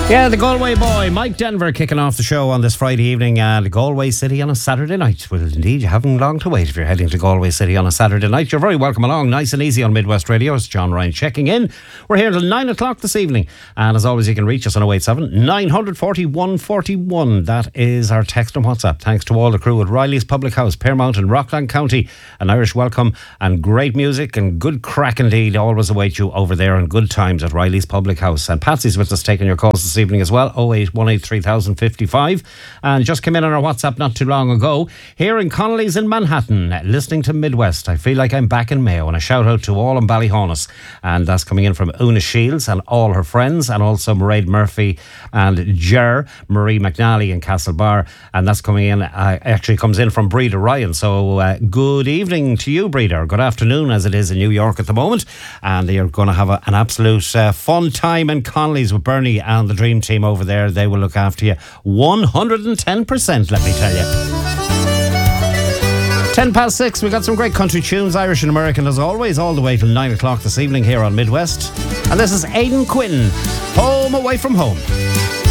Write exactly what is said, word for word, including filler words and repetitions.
Yeah, the Galway boy, Mike Denver, kicking off the show on this Friday evening at Galway City on a Saturday night. Well, indeed, you haven't long to wait if you're heading to Galway City on a Saturday night. You're very welcome along, nice and easy on Midwest Radio. It's John Ryan checking in. We're here until nine o'clock this evening. And as always, you can reach us on oh eight seven, nine four one, four one. That is our text and WhatsApp. Thanks to all the crew at Riley's Public House, Pearmount and Rockland County. An Irish welcome and great music and good crack indeed always await you over there, and good times at Riley's Public House. And Patsy's with us taking your calls this evening as well. oh eight one eight three thousand fifty-five, and just came in on our WhatsApp not too long ago. Here in Connolly's in Manhattan, listening to Midwest. I feel like I'm back in Mayo, and a shout out to all in Ballyhonus, and that's coming in from Una Shields and all her friends, and also Mairead Murphy and Ger Marie McNally in Castlebar, and that's coming in uh, actually comes in from Breeder Ryan. So uh, good evening to you, Breeder. Good afternoon, as it is in New York at the moment, and you're going to have a, an absolute uh, fun time in Connolly's with Bernie and the Dream Team over there. They will look after you one hundred ten percent, let me tell you. ten past six, we got some great country tunes, Irish and American as always, all the way till nine o'clock this evening here on Midwest. And this is Aidan Quinn, Home Away From Home.